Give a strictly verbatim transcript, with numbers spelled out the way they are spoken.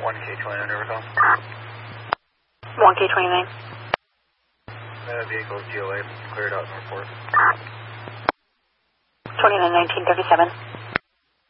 one K twenty-nine, Riverfall. one K twenty-nine. Uh, vehicle G L A, cleared out and report. twenty-nine nineteen thirty-seven.